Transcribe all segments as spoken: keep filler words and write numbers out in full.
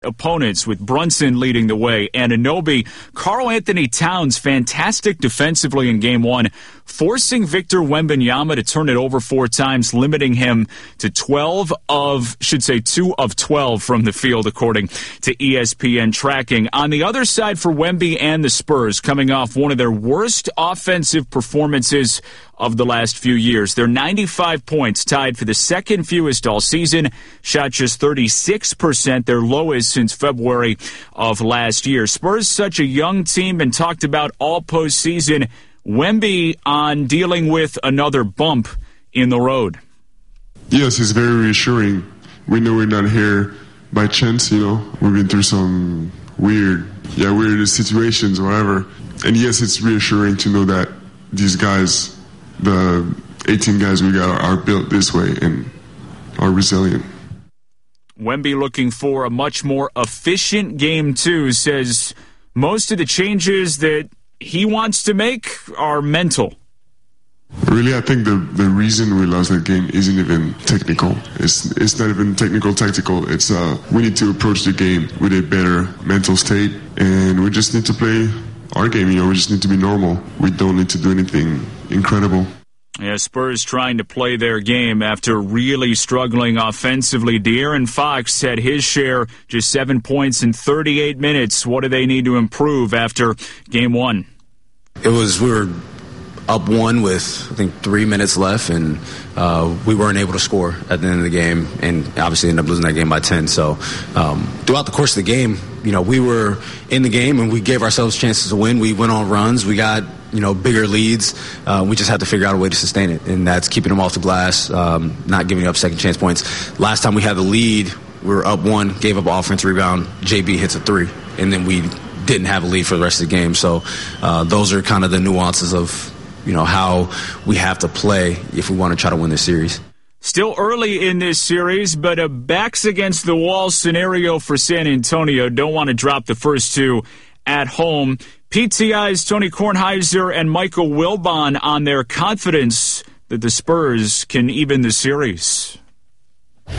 opponents, with Brunson leading the way. Anunoby, Karl Anthony Towns, fantastic defensively in game one, forcing Victor Wembanyama to turn it over four times, limiting him to twelve of, should say two of twelve from the field, according to E S P N tracking. On the other side for Wemby and the Spurs, coming off one of their worst offensive performances of the last few years. They're ninety-five points, tied for the second fewest all season, shot just thirty-six percent, their lowest since February of last year. Spurs, such a young team, and talked about all postseason. Wemby on dealing with another bump in the road. Yes, it's very reassuring. We know we're not here by chance, you know. We've been through some weird, yeah, weird situations or whatever. And yes, it's reassuring to know that these guys, the eighteen guys we got, are, are built this way and are resilient. Wemby looking for a much more efficient game two, says most of the changes that he wants to make are mental. Really, I think the, the reason we lost that game isn't even technical. It's it's not even technical, tactical. It's uh, we need to approach the game with a better mental state, and we just need to play our game. You know, we just need to be normal. We don't need to do anything incredible. Yeah, Spurs trying to play their game after really struggling offensively. De'Aaron Fox had his share, just seven points in thirty-eight minutes. What do they need to improve after game one? It was, we were up one with, I think, three minutes left, and uh, we weren't able to score at the end of the game, and obviously ended up losing that game by ten. So um, throughout the course of the game, you know, we were in the game, and we gave ourselves chances to win. We went on runs. We got, you know, bigger leads. Uh, we just had to figure out a way to sustain it, and that's keeping them off the glass, um, not giving up second chance points. Last time we had the lead, we were up one, gave up offensive rebound. J B hits a three, and then we didn't have a lead for the rest of the game. So uh, those are kind of the nuances of, you know, how we have to play if we want to try to win this series. Still early in this series, but a backs against the wall scenario for San Antonio. Don't want to drop the first two at home. P T I's Tony Kornheiser and Michael Wilbon on their confidence that the Spurs can even the series. All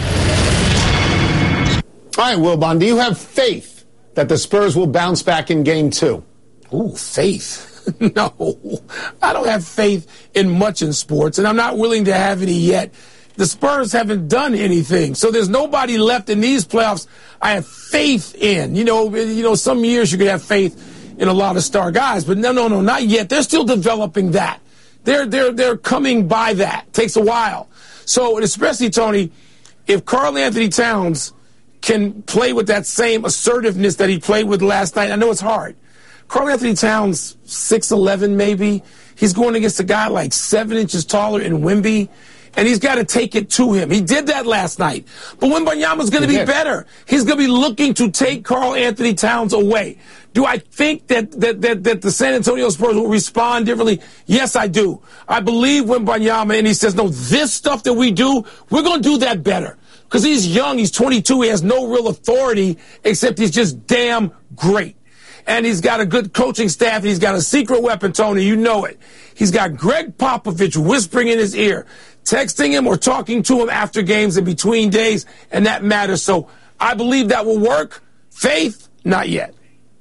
right, Wilbon, do you have faith that the Spurs will bounce back in game two? Ooh, faith. No, I don't have faith in much in sports, and I'm not willing to have any yet. The Spurs haven't done anything, so there's nobody left in these playoffs I have faith in. You know, you know, some years you could have faith in a lot of star guys, but no, no, no, not yet. They're still developing that. They're they're they're coming by that. It takes a while. So, and especially Tony, if Karl Anthony Towns can play with that same assertiveness that he played with last night, I know it's hard. Karl Anthony Towns, six eleven maybe. He's going against a guy like seven inches taller in Wemby, and he's got to take it to him. He did that last night. But Wembanyama's going to be better. He's going to be looking to take Karl Anthony Towns away. Do I think that, that, that, that the San Antonio Spurs will respond differently? Yes, I do. I believe Wembanyama, and he says, no, this stuff that we do, we're going to do that better. Because he's young, he's twenty-two, he has no real authority, except he's just damn great. And he's got a good coaching staff, and he's got a secret weapon, Tony, you know it. He's got Greg Popovich whispering in his ear, texting him or talking to him after games in between days, and that matters. So I believe that will work. Faith, not yet.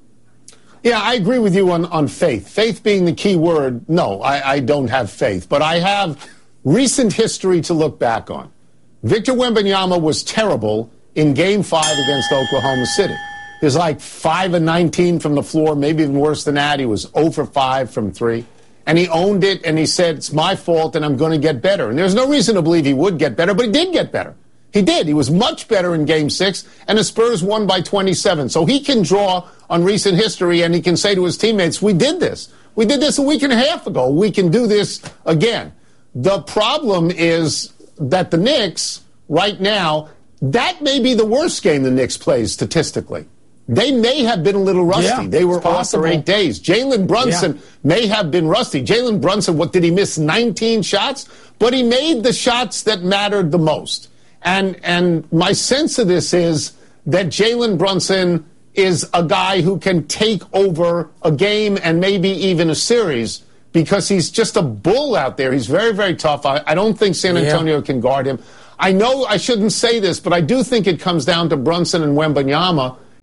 Yeah, I agree with you on, on faith. Faith being the key word, no, I, I don't have faith. But I have recent history to look back on. Victor Wembanyama was terrible in Game five against Oklahoma City. He was like five of nineteen from the floor, maybe even worse than that. He was zero for five from three. And he owned it, and he said, it's my fault, and I'm going to get better. And there's no reason to believe he would get better, but he did get better. He did. He was much better in Game six, and the Spurs won by twenty-seven. So he can draw on recent history, and he can say to his teammates, we did this. We did this a week and a half ago. We can do this again. The problem is that the Knicks, right now, that may be the worst game the Knicks plays statistically. They may have been a little rusty. Yeah, they were off for eight days. Jalen Brunson yeah. may have been rusty. Jalen Brunson, what did he miss? nineteen shots? But he made the shots that mattered the most. And and my sense of this is that Jalen Brunson is a guy who can take over a game and maybe even a series because he's just a bull out there. He's very, very tough. I, I don't think San Antonio yeah. can guard him. I know I shouldn't say this, but I do think it comes down to Brunson and Wembanyama.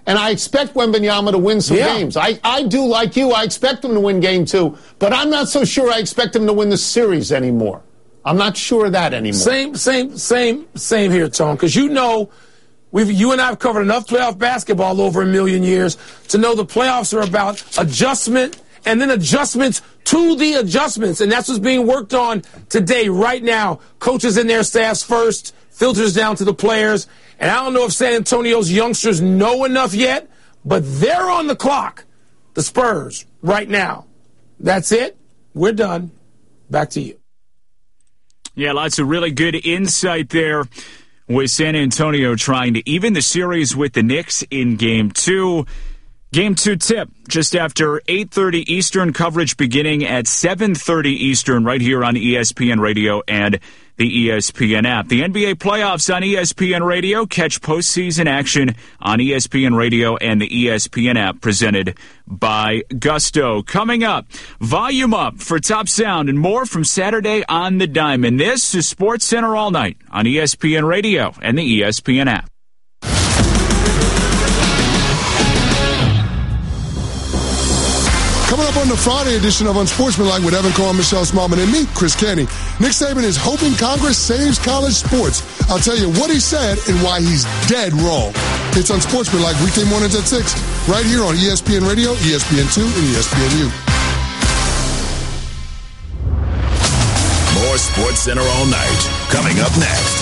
And I expect Wembanyama to win some yeah. games. I, I do, like you, I expect him to win game two, but I'm not so sure I expect him to win the series anymore. I'm not sure of that anymore. Same, same, same, same here, Tone, because you know, we've, you and I have covered enough playoff basketball over a million years to know the playoffs are about adjustment and then adjustments to the adjustments. And that's what's being worked on today, right now. Coaches and their staffs first, filters down to the players. And I don't know if San Antonio's youngsters know enough yet, but they're on the clock. The Spurs, right now. That's it. We're done. Back to you. Yeah, lots of really good insight there with San Antonio trying to even the series with the Knicks in Game two. Game two tip, just after eight thirty Eastern, coverage beginning at seven thirty Eastern right here on E S P N Radio and the E S P N app. The N B A playoffs on E S P N Radio. Catch postseason action on E S P N Radio and the E S P N app, presented by Gusto. Coming up, volume up for Top Sound and more from Saturday on the Diamond. This is Sports Center All Night on E S P N Radio and the E S P N app. Coming up on the Friday edition of Unsportsmanlike with Evan Cohen, Michelle Smallman, and me, Chris Canty. Nick Saban is hoping Congress saves college sports. I'll tell you what he said and why he's dead wrong. It's Unsportsmanlike weekday mornings at six, right here on E S P N Radio, E S P N two, and E S P N U. More Sports Center All Night, coming up next.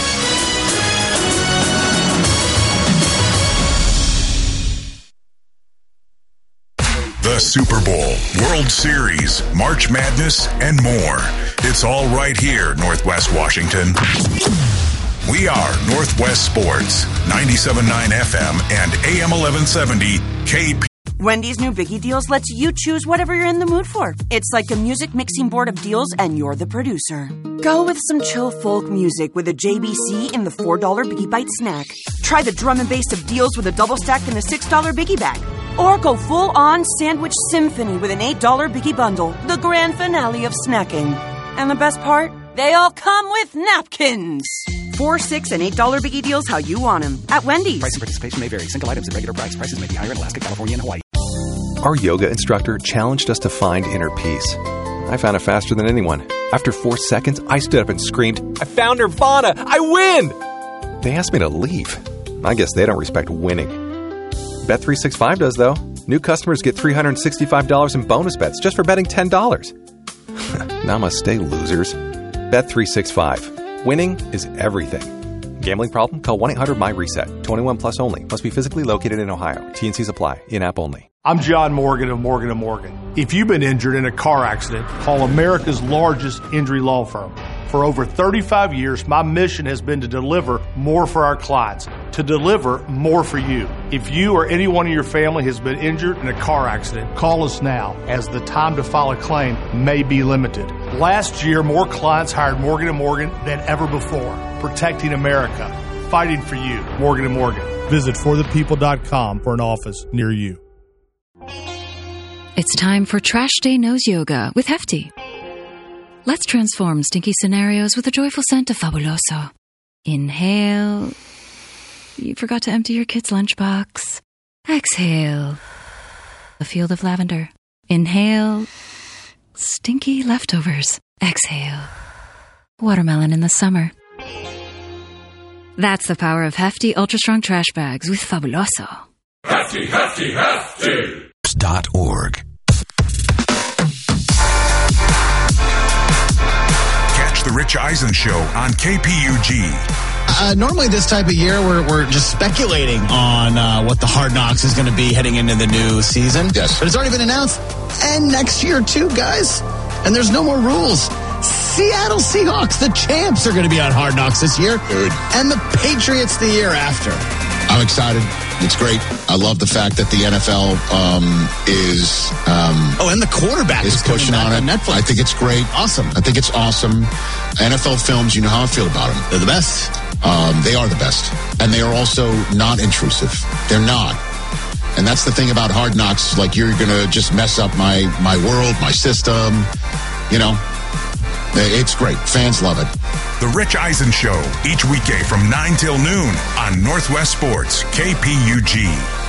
The Super Bowl, World Series, March Madness, and more. It's all right here, Northwest Washington. We are Northwest Sports, ninety-seven point nine F M and A M eleven seventy K P. Wendy's new Biggie Deals lets you choose whatever you're in the mood for. It's like a music mixing board of deals, and you're the producer. Go with some chill folk music with a J B C in the four dollar Biggie Bite snack. Try the drum and bass of deals with a double stack in the six dollar Biggie Bag. Or go full-on sandwich symphony with an eight dollar Biggie Bundle, the grand finale of snacking. And the best part? They all come with napkins. Four, six, and eight dollar Biggie Deals how you want them at Wendy's. Price and participation may vary. Single items at regular price. Prices may be higher in Alaska, California, and Hawaii. Our yoga instructor challenged us to find inner peace. I found it faster than anyone. After four seconds, I stood up and screamed, "I found Nirvana! I win!" They asked me to leave. I guess they don't respect winning. Bet three sixty-five does, though. New customers get three hundred sixty-five dollars in bonus bets just for betting ten dollars. Namaste, losers. Bet three sixty-five. Winning is everything. Gambling problem? Call one eight hundred my reset. twenty-one plus only. Must be physically located in Ohio. T and Cs apply. In-app only. I'm John Morgan of Morgan and Morgan. If you've been injured in a car accident, call America's largest injury law firm. For over thirty-five years, my mission has been to deliver more for our clients, to deliver more for you. If you or anyone in your family has been injured in a car accident, call us now, as the time to file a claim may be limited. Last year, more clients hired Morgan and Morgan than ever before, protecting America, fighting for you. Morgan and Morgan. Visit for the people dot com for an office near you. It's time for Trash Day Nose Yoga with Hefty. Let's transform stinky scenarios with a joyful scent of Fabuloso. Inhale. You forgot to empty your kid's lunchbox. Exhale. A field of lavender. Inhale. Stinky leftovers. Exhale. Watermelon in the summer. That's the power of Hefty Ultra Strong Trash Bags with Fabuloso. Hefty, hefty, hefty. Dot org. Catch the Rich Eisen Show on K P U G. Uh, normally this type of year, we're, we're just speculating on uh, what the Hard Knocks is going to be heading into the new season. Yes. But it's already been announced. And next year, too, guys. And there's no more rules. Seattle Seahawks, the champs, are going to be on Hard Knocks this year. Good. And the Patriots the year after. I'm excited. It's great. I love the fact that the N F L um, is... Um, oh, and the quarterback is, is pushing on it. On Netflix. I think it's great. Awesome. I think it's awesome. N F L films, you know how I feel about them. They're the best. Um, they are the best. And they are also not intrusive. They're not. And that's the thing about Hard Knocks. Like, you're going to just mess up my, my world, my system. You know, it's great. Fans love it. The Rich Eisen Show, each weekday from nine till noon on Northwest Sports, K P U G.